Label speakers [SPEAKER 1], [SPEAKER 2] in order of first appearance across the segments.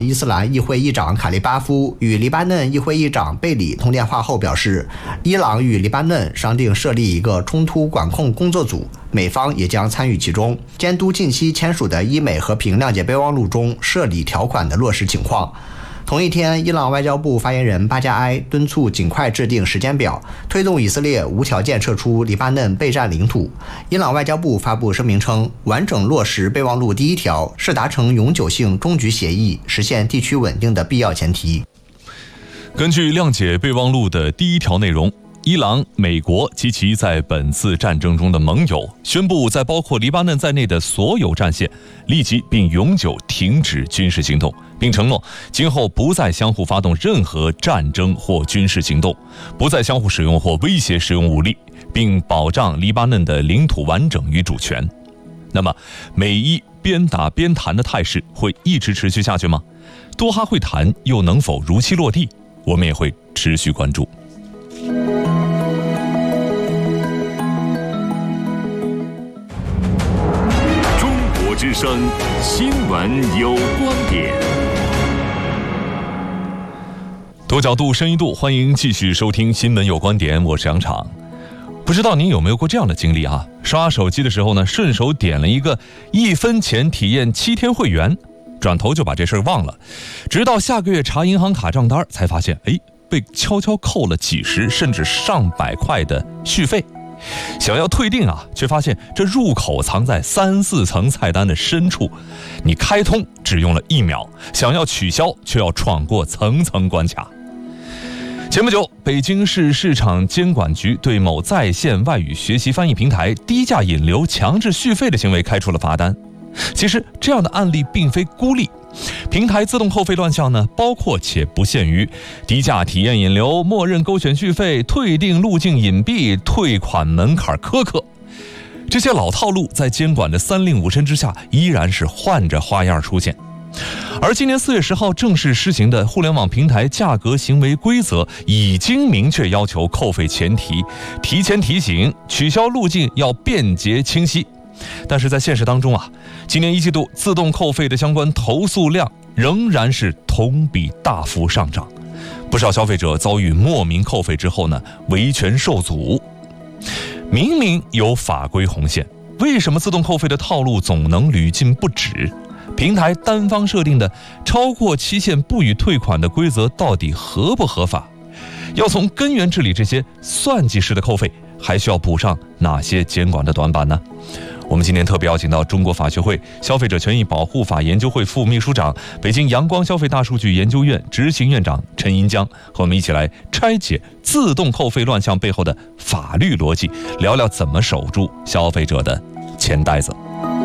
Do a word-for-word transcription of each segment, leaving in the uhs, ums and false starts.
[SPEAKER 1] 伊斯兰议会议长卡利巴夫与黎巴嫩议会议长贝里通电话后表示，伊朗与黎巴嫩商定设立一个冲突管控工作组，美方也将参与其中，监督近期签署的伊美和平谅解备忘录中涉理条款的落实情况。同一天，伊朗外交部发言人巴加埃敦促尽快制定时间表，推动以色列无条件撤出黎巴嫩备战领土。伊朗外交部发布声明称，完整落实备忘录第一条是达成永久性终局协议、实现地区稳定的必要前提。
[SPEAKER 2] 根据谅解备忘录的第一条内容，伊朗、美国及其在本次战争中的盟友宣布，在包括黎巴嫩在内的所有战线立即并永久停止军事行动，并承诺今后不再相互发动任何战争或军事行动，不再相互使用或威胁使用武力，并保障黎巴嫩的领土完整与主权。那么，美伊边打边谈的态势会一直持续下去吗？多哈会谈又能否如期落地？我们也会持续关注。
[SPEAKER 3] 之声新闻有观点，
[SPEAKER 2] 多角度、深一度，欢迎继续收听新闻有观点，我是杨昶。不知道您有没有过这样的经历啊？刷手机的时候呢，顺手点了一个一分钱体验七天会员，转头就把这事儿忘了，直到下个月查银行卡账单才发现，哎，被悄悄扣了几十甚至上百块的续费。想要退订啊，却发现这入口藏在三四层菜单的深处，你开通只用了一秒，想要取消却要闯过层层关卡。前不久，北京市市场监管局对某在线外语学习翻译平台低价引流强制续费的行为开出了罚单。其实这样的案例并非孤立，平台自动扣费乱象呢，包括且不限于低价体验引流、默认勾选续费、退订路径隐蔽、退款门槛苛刻。这些老套路在监管的三令五申之下，依然是换着花样出现。而今年四月十号正式施行的互联网平台价格行为规则已经明确要求扣费前提、提前提醒、取消路径要便捷清晰。但是在现实当中啊，今年一季度自动扣费的相关投诉量仍然是同比大幅上涨，不少消费者遭遇莫名扣费之后呢，维权受阻。明明有法规红线，为什么自动扣费的套路总能屡禁不止？平台单方设定的超过期限不予退款的规则到底合不合法？要从根源治理这些算计式的扣费，还需要补上哪些监管的短板呢？我们今天特别邀请到中国法学会消费者权益保护法研究会副秘书长、北京阳光消费大数据研究院执行院长陈银江，和我们一起来拆解自动扣费乱象背后的法律逻辑，聊聊怎么守住消费者的钱袋子。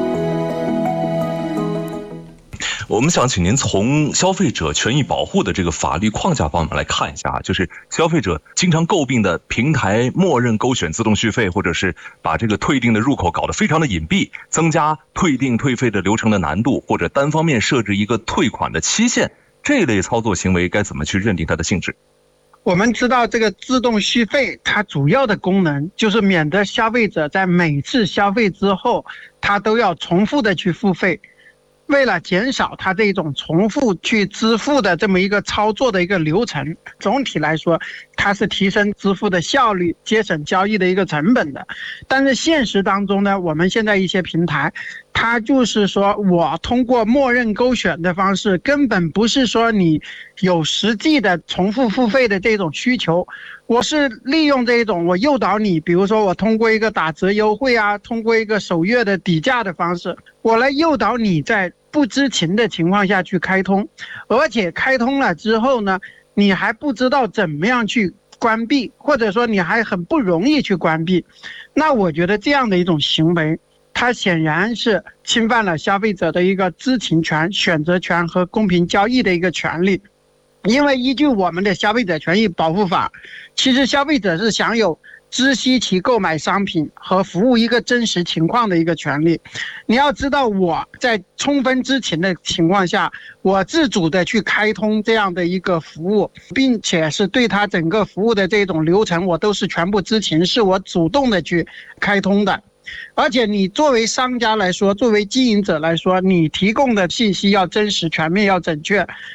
[SPEAKER 2] 我们想请您从消费者权益保护的这个法律框架方面来看一下，就是消费者经常诟病的平台默认勾选自动续费，或者是把这个退订的入口搞得非常的隐蔽，增加退订退费的流程的难度，或者单方面设置一个退款的期限，这类操作行为该怎么去认定它的性质？
[SPEAKER 4] 我们知道这个自动续费它主要的功能就是免得消费者在每次消费之后他都要重复的去付费，为了减少它这种重复去支付的这么一个操作的一个流程，总体来说它是提升支付的效率，节省交易的一个成本的。但是现实当中呢，我们现在一些平台它就是说我通过默认勾选的方式，根本不是说你有实际的重复付费的这种需求，我是利用这种我诱导你，比如说我通过一个打折优惠啊，通过一个首月的底价的方式，我来诱导你在不知情的情况下去开通，而且开通了之后呢，你还不知道怎么样去关闭，或者说你还很不容易去关闭。那我觉得这样的一种行为，它显然是侵犯了消费者的一个知情权、选择权和公平交易的一个权利。因为依据我们的消费者权益保护法，其实消费者是享有知悉其购买商品和服务一个真实情况的一个权利。你要知道，我在充分知情的情况下，我自主的去开通这样的一个服务，并且是对它整个服务的这种流程我都是全部知情，是我主动的去开通的。 而且你作为商家来说，作为经营者来说，你提供的信息要真实、全面、要准确，